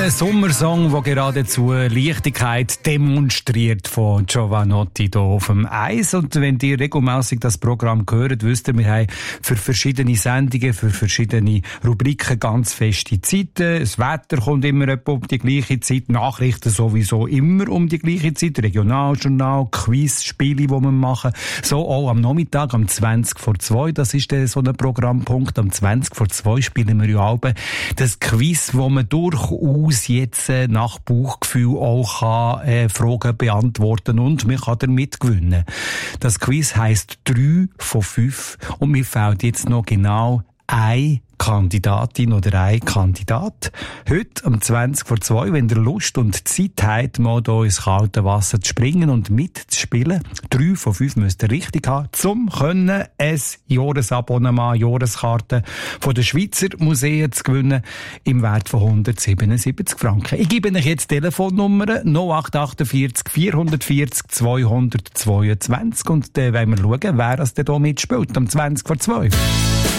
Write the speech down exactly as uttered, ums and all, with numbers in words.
Ein Sommersong, der geradezu Leichtigkeit demonstriert von Giovanotti hier auf dem Eis. Und wenn ihr regelmässig das Programm hört, wisst ihr, wir haben für verschiedene Sendungen, für verschiedene Rubriken ganz feste Zeiten. Das Wetter kommt immer etwa um die gleiche Zeit, Nachrichten sowieso immer um die gleiche Zeit, Regionaljournal, Quiz, Spiele, die wir machen. So auch am Nachmittag, am zwanzig vor zwei, das ist der, so ein Programmpunkt. Am zwanzig vor zwei spielen wir ja auch das Quiz, wo man durchaus jetzt äh, nach Bauchgefühl auch kann, äh, Fragen beantworten und man kann damit gewinnen. Das Quiz heisst drei von fünf und mir fehlt jetzt noch genau eine Kandidatin oder ein Kandidat. Heute um zwanzig vor zwei, wenn ihr Lust und Zeit habt, mal hier ins kalte Wasser zu springen und mitzuspielen. Drei von fünf müsst ihr richtig haben, zum können ein Jahresabonnement, Jahreskarte von den Schweizer Museen zu gewinnen im Wert von hundertsiebenundsiebzig Franken. Ich gebe euch jetzt die Telefonnummer null acht achtundvierzig vierhundertvierzig zweihundertzweiundzwanzig und dann wollen wir schauen, wer das denn hier mitspielt, um zwanzig vor zwei.